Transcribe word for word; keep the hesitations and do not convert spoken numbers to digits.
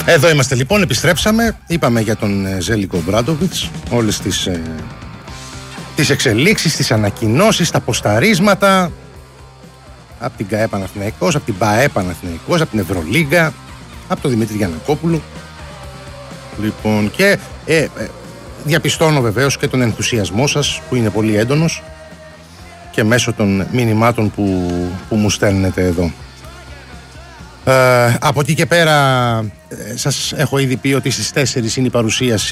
Εδώ είμαστε λοιπόν, επιστρέψαμε. Είπαμε για τον Ζέλικο Ομπράντοβιτς, όλες τις, ε, τις εξελίξεις, τις ανακοινώσεις, τα ποσταρίσματα από την ΚΑΕ Παναθηναϊκός, από την ΠΑΕ Παναθηναϊκός, από την Ευρωλίγκα, από τον Δημήτρη Γιαννακόπουλο. Λοιπόν, και ε, ε, διαπιστώνω βεβαίως και τον ενθουσιασμό σας που είναι πολύ έντονος και μέσω των μηνυμάτων που, που μου στέλνετε εδώ. Ε, από εκεί και πέρα ε, σας έχω ήδη πει ότι στις τέσσερις είναι η παρουσίαση